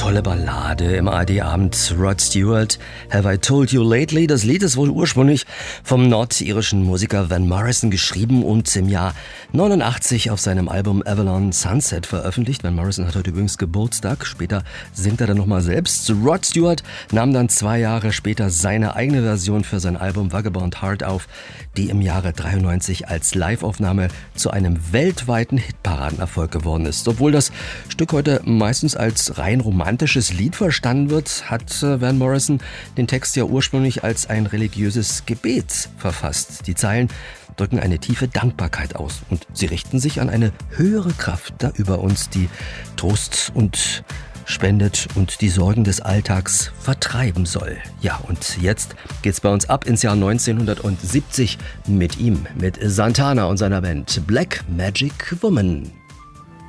tolle Ballade im ARD-Abend. Rod Stewart, Have I Told You Lately? Das Lied ist wohl ursprünglich vom nordirischen Musiker Van Morrison geschrieben und im Jahr 89 auf seinem Album Avalon Sunset veröffentlicht. Van Morrison hat heute übrigens Geburtstag. Später singt er dann nochmal selbst. Rod Stewart nahm dann 2 Jahre später seine eigene Version für sein Album Vagabond Heart auf, die im Jahre 93 als Live-Aufnahme zu einem weltweiten Hitparadenerfolg geworden ist. Obwohl das Stück heute meistens als rein romantisches Lied verstanden wird, hat Van Morrison den Text ja ursprünglich als ein religiöses Gebet verfasst. Die Zeilen drücken eine tiefe Dankbarkeit aus und sie richten sich an eine höhere Kraft da über uns, die Trost und spendet und die Sorgen des Alltags vertreiben soll. Ja, und jetzt geht's bei uns ab ins Jahr 1970 mit ihm, mit Santana und seiner Band Black Magic Woman.